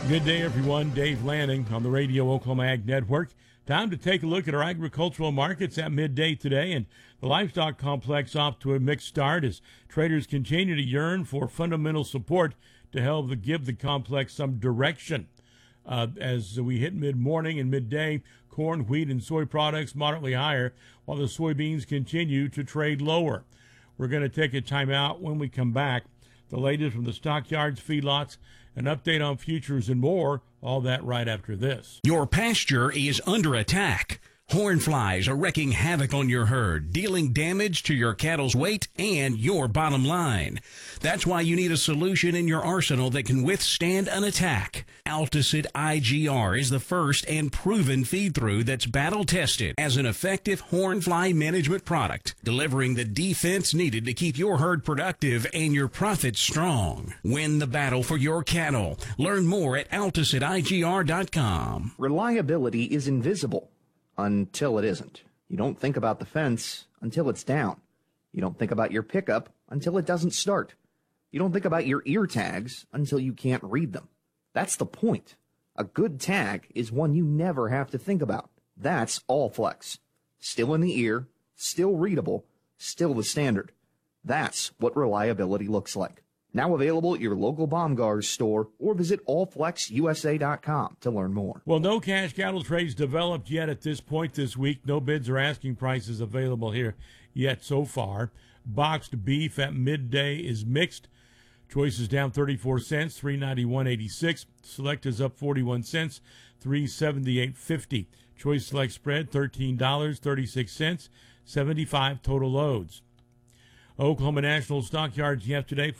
Good day, everyone. Dave Lanning on the Radio Oklahoma Ag Network. Time to take a look at our agricultural markets at midday today, and the livestock complex off to a mixed start as traders continue to yearn for fundamental support to help give the complex some direction. As we hit mid-morning and midday, corn, wheat, and soy products moderately higher, while the soybeans continue to trade lower. We're going to take a timeout. When we come back, the latest from the stockyards, feedlots, an update on futures, and more. All that right after this. Your pasture is under attack. Horn flies are wreaking havoc on your herd, dealing damage to your cattle's weight and your bottom line. That's why you need a solution in your arsenal that can withstand an attack. Alticid IGR is the first and proven feed-through that's battle-tested as an effective horn fly management product, delivering the defense needed to keep your herd productive and your profits strong. Win the battle for your cattle. Learn more at AlticidIGR.com. Reliability is invisible until it isn't. You don't think about the fence until it's down. You don't think about your pickup until it doesn't start. You don't think about your ear tags until you can't read them. That's the point. A good tag is one you never have to think about. That's Allflex. Still in the ear, still readable, still the standard. That's what reliability looks like. Now available at your local Baumgars store or visit allflexusa.com to learn more. Well, no cash cattle trades developed yet at this point this week. No bids or asking prices available here yet so far. Boxed beef at midday is mixed. Choice is down 34 cents, $391.86. Select is up 41 cents, $378.50. Choice select spread, $13.36, 75 total loads. Oklahoma National Stockyards yesterday,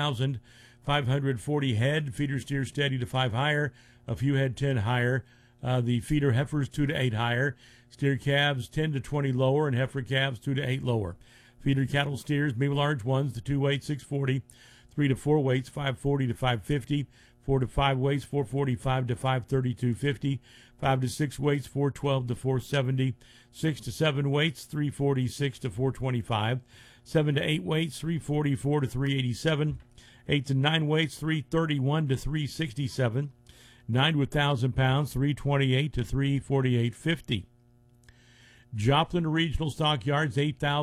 4,540 head. Feeder steers steady to 5 higher. A few head 10 higher. The feeder heifers 2 to 8 higher. Steer calves 10 to 20 lower, and heifer calves 2 to 8 lower. Feeder cattle steers, medium large ones, the 2 weights 640, 3 to 4 weights 540 to 550, 4 to 5 weights 445 to 532.50, 5 to 6 weights 412 to 470, 6 to 7 weights 346 to 425. 7 to 8 weights, 344 to 387. 8 to 9 weights, 331 to 367. 9 to 1,000 pounds, 328 to 348.50. Joplin Regional Stockyards,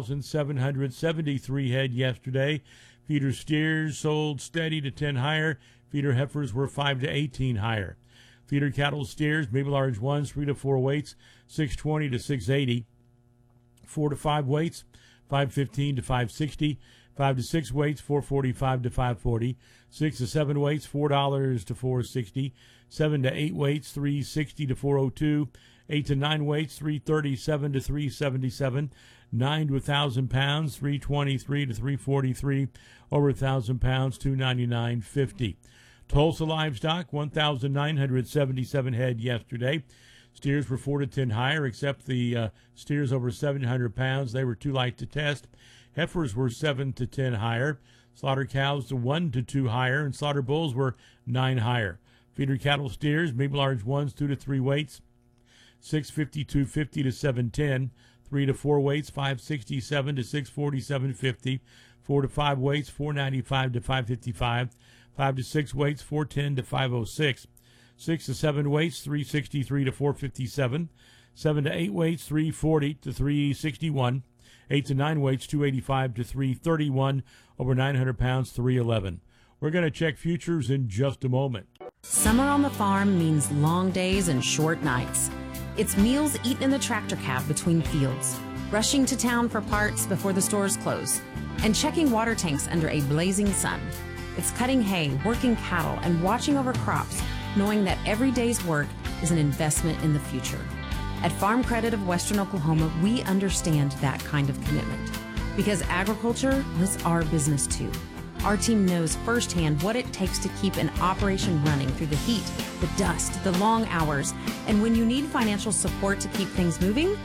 8,773 head yesterday. Feeder steers sold steady to 10 higher. Feeder heifers were 5 to 18 higher. Feeder cattle steers, maybe large ones, 3 to 4 weights, 620 to 680. 4 to 5 weights, 515 to 560, 5 to 6 weights, 445 to 540, 6 to 7 weights, $4 to 460, 7 to 8 weights, 360 to 402, 8 to 9 weights, 337 to 377, 9 to 1,000 pounds, 323 to 343, over 1,000 pounds, 299.50. Tulsa livestock, 1,977 head yesterday. Steers were 4 to 10 higher, except the steers over 700 pounds. They were too light to test. Heifers were 7 to 10 higher. Slaughter cows 1 to 2 higher, and slaughter bulls were 9 higher. Feeder cattle steers, medium large ones, 2 to 3 weights, 652.50 to 710. 3 to 4 weights, 567 to 647.50. 4 to 5 weights, 495 to 555. 5 to 6 weights, 410 to 506. 6 to 7 weights, 363 to 457. 7 to 8 weights, 340 to 361. 8 to 9 weights, 285 to 331. Over 900 pounds, 311. We're going to check futures in just a moment. Summer on the farm means long days and short nights. It's meals eaten in the tractor cab between fields, rushing to town for parts before the stores close, and checking water tanks under a blazing sun. It's cutting hay, working cattle, and watching over crops, knowing that every day's work is an investment in the future. At Farm Credit of Western Oklahoma, we understand that kind of commitment because agriculture is our business too. Our team knows firsthand what it takes to keep an operation running through the heat, the dust, the long hours, and when you need financial support to keep things moving,